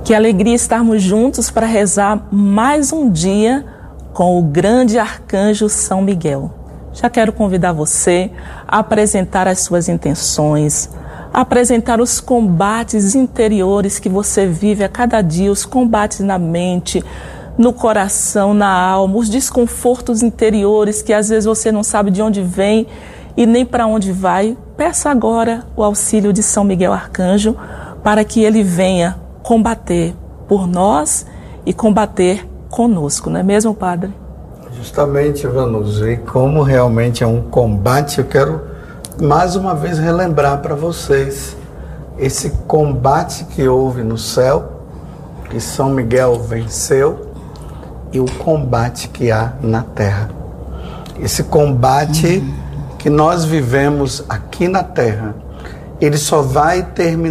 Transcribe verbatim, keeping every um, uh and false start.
Que alegria estarmos juntos para rezar mais um dia com o grande arcanjo São Miguel. Já quero convidar você a apresentar as suas intenções, a apresentar os combates interiores que você vive a cada dia, os combates na mente, no coração, na alma, os desconfortos interiores que às vezes você não sabe de onde vem e nem para onde vai. Peça agora o auxílio de São Miguel Arcanjo para que ele venha combater por nós e combater conosco, não é mesmo, Padre? Justamente, Vanusa, e como realmente é um combate, eu quero mais uma vez relembrar para vocês esse combate que houve no céu, que São Miguel venceu, e o combate que há na terra. Esse combate uhum. que nós vivemos aqui na terra, ele só vai terminar